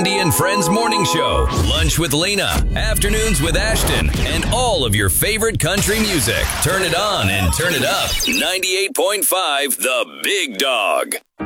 Lindy and Friends Morning Show, Lunch with Lena, Afternoons with Ashton, and all of your favorite country music. Turn it on and turn it up. 98.5 The Big Dog.